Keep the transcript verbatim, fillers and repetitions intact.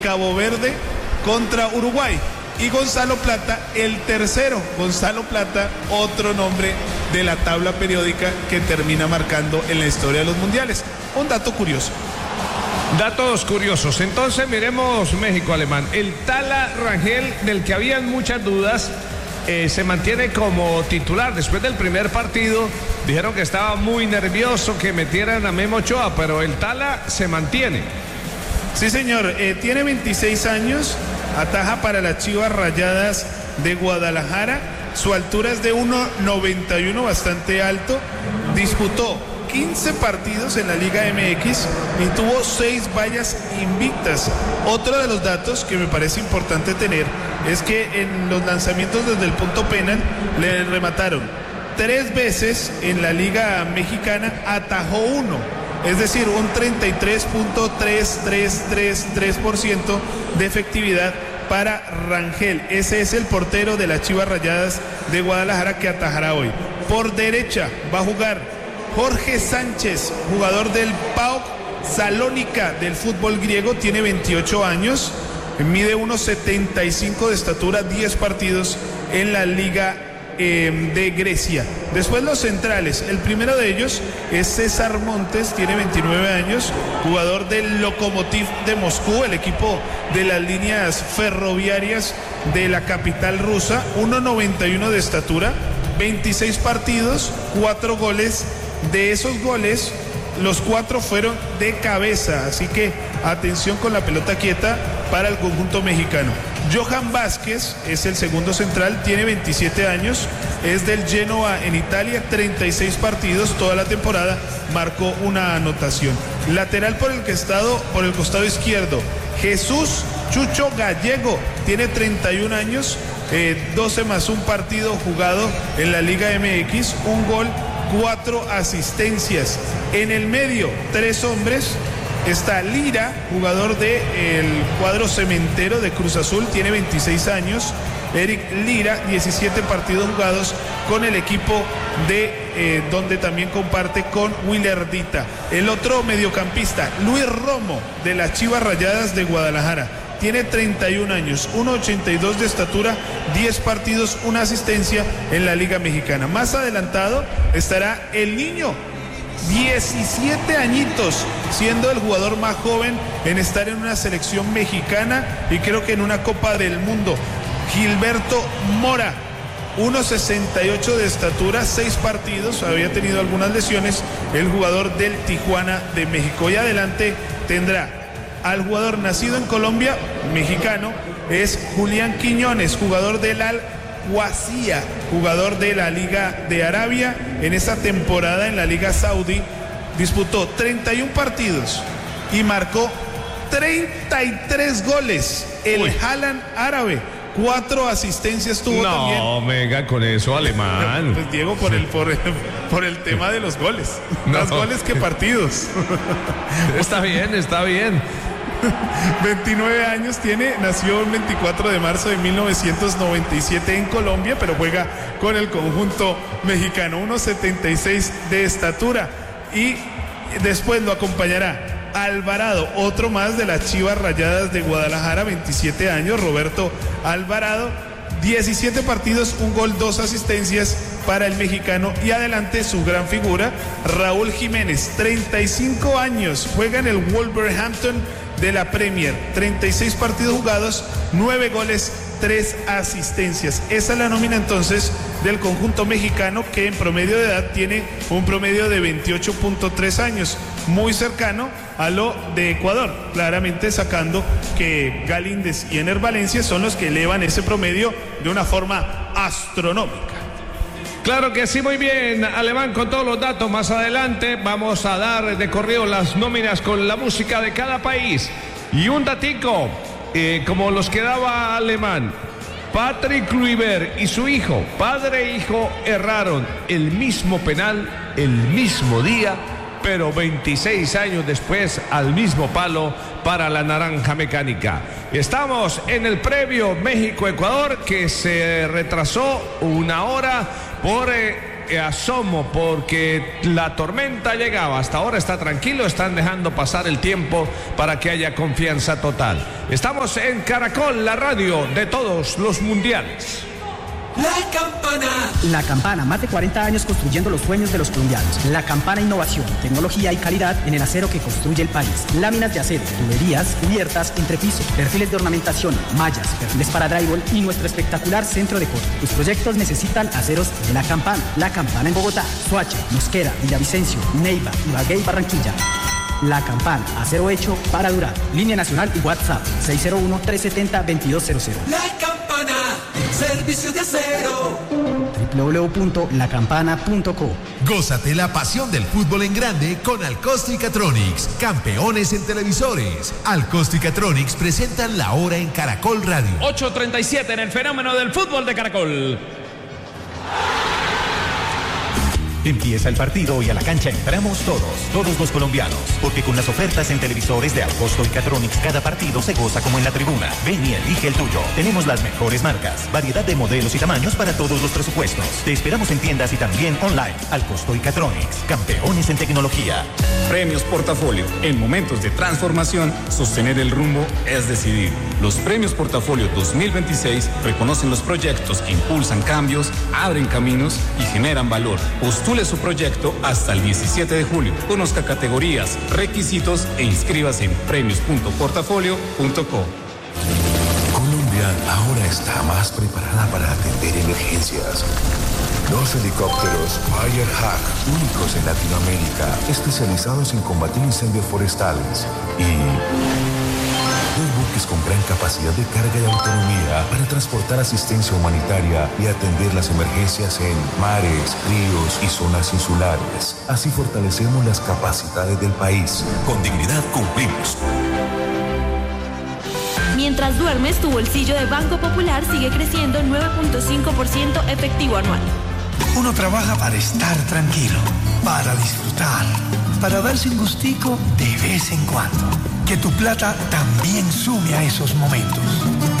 Cabo Verde contra Uruguay. Y Gonzalo Plata, el tercero. Gonzalo Plata, otro nombre de la tabla periódica que termina marcando en la historia de los mundiales. Un dato curioso. Datos curiosos. Entonces miremos México-Alemán. El Tala Rangel, del que habían muchas dudas, eh, se mantiene como titular. Después del primer partido dijeron que estaba muy nervioso que metieran a Memo Ochoa, pero el Tala se mantiene. Sí, señor, eh, tiene veintiséis años, ataja para las Chivas Rayadas de Guadalajara, su altura es de uno noventa y uno, bastante alto, disputó quince partidos en la Liga M X y tuvo seis vallas invictas. Otro de los datos que me parece importante tener es que en los lanzamientos desde el punto penal le remataron tres veces en la Liga Mexicana, atajó uno. Es decir, un treinta y tres punto trescientos treinta y tres por ciento de efectividad para Rangel. Ese es el portero de las Chivas Rayadas de Guadalajara que atajará hoy. Por derecha va a jugar Jorge Sánchez, jugador del PAOK Salónica del fútbol griego, tiene veintiocho años, mide uno setenta y cinco de estatura, diez partidos en la Liga de Grecia. Después los centrales, el primero de ellos es César Montes, tiene veintinueve años, jugador del Lokomotiv de Moscú, el equipo de las líneas ferroviarias de la capital rusa, uno noventa y uno de estatura, veintiséis partidos, cuatro goles. De esos goles, los cuatro fueron de cabeza, así que atención con la pelota quieta para el conjunto mexicano. Johan Vázquez es el segundo central, tiene veintisiete años, es del Genoa en Italia, treinta y seis partidos, toda la temporada marcó una anotación. Lateral por el costado, por el costado izquierdo, Jesús Chucho Gallego, tiene treinta y un años, eh, doce más un partido jugado en la Liga M X, un gol, cuatro asistencias. En el medio, tres hombres. Está Lira, jugador del cuadro cementero de Cruz Azul, tiene veintiséis años. Eric Lira, diecisiete partidos jugados con el equipo de eh, donde también comparte con Willardita. El otro mediocampista, Luis Romo, de las Chivas Rayadas de Guadalajara, tiene treinta y un años, uno ochenta y dos de estatura, diez partidos, una asistencia en la Liga Mexicana. Más adelantado estará el niño, diecisiete añitos, siendo el jugador más joven en estar en una selección mexicana y creo que en una Copa del Mundo. Gilberto Mora, uno sesenta y ocho de estatura, seis partidos, había tenido algunas lesiones, el jugador del Tijuana de México. Y adelante tendrá al jugador nacido en Colombia, mexicano, es Julián Quiñones, jugador del Al Wazia, jugador de la Liga de Arabia. En esa temporada en la Liga Saudí disputó treinta y un partidos y marcó treinta y tres goles. El Haaland árabe, cuatro asistencias tuvo no, también. No, venga con eso, Alemán. Pues Diego, por el, por el, por el tema de los goles. No. Más goles que partidos. Está bien, está bien. veintinueve años tiene, nació el veinticuatro de marzo de mil novecientos noventa y siete en Colombia, pero juega con el conjunto mexicano, uno setenta y seis de estatura. Y después lo acompañará Alvarado, otro más de las Chivas Rayadas de Guadalajara, veintisiete años, Roberto Alvarado, diecisiete partidos, un gol, dos asistencias para el mexicano. Y adelante su gran figura, Raúl Jiménez, treinta y cinco años, juega en el Wolverhampton de la Premier, treinta y seis partidos jugados, nueve goles, tres asistencias. Esa es la nómina entonces del conjunto mexicano, que en promedio de edad tiene un promedio de veintiocho punto tres años, muy cercano a lo de Ecuador, claramente sacando que Galíndez y Ener Valencia son los que elevan ese promedio de una forma astronómica. Claro que sí, muy bien, Alemán, con todos los datos. Más adelante vamos a dar de corrido las nóminas con la música de cada país. Y un datico, eh, como los que daba Alemán, Patrick Kluivert y su hijo, padre e hijo, erraron el mismo penal, el mismo día, pero veintiséis años después al mismo palo para la naranja mecánica. Estamos en el previo México-Ecuador, que se retrasó una hora por eh, eh, asomo porque la tormenta llegaba. Hasta ahora está tranquilo, están dejando pasar el tiempo para que haya confianza total. Estamos en Caracol, la radio de todos los mundiales. La Campana. La Campana, más de cuarenta años construyendo los sueños de los colombianos. La Campana, innovación, tecnología y calidad en el acero que construye el país. Láminas de acero, tuberías, cubiertas, entrepiso, perfiles de ornamentación, mallas, perfiles para drywall y nuestro espectacular centro de corte. Tus proyectos necesitan aceros de La Campana. La Campana en Bogotá, Soacha, Mosquera, Villavicencio, Neiva, Ibagué y Barranquilla. La Campana, acero hecho para durar. Línea nacional y WhatsApp seis cero uno, tres siete cero, dos dos cero cero. La Campana, servicio de acero. doble u doble u doble u punto la campana punto co. Gózate la pasión del fútbol en grande con Alcosticatronics, campeones en televisores. Alcosticatronics presentan la hora en Caracol Radio. ocho treinta y siete en el fenómeno del fútbol de Caracol. Empieza el partido y a la cancha entramos todos, todos los colombianos, porque con las ofertas en televisores de Alcosto y Catronics cada partido se goza como en la tribuna. Ven y elige el tuyo. Tenemos las mejores marcas, variedad de modelos y tamaños para todos los presupuestos. Te esperamos en tiendas y también online. Alcosto y Catronics, campeones en tecnología. Premios Portafolio. En momentos de transformación, sostener el rumbo es decidir. Los Premios Portafolio dos mil veintiséis reconocen los proyectos que impulsan cambios, abren caminos y generan valor. Postule su proyecto hasta el diecisiete de julio. Conozca categorías, requisitos e inscríbase en premios punto portafolio punto co. Colombia ahora está más preparada para atender emergencias. Los helicópteros Firehawk, únicos en Latinoamérica, especializados en combatir incendios forestales. Y dos buques con gran capacidad de carga y autonomía para transportar asistencia humanitaria y atender las emergencias en mares, ríos y zonas insulares. Así fortalecemos las capacidades del país. Con dignidad cumplimos. Mientras duermes, tu bolsillo de Banco Popular sigue creciendo nueve punto cinco por ciento efectivo anual. Uno trabaja para estar tranquilo, para disfrutar, para darse un gustico de vez en cuando. Que tu plata también sume a esos momentos.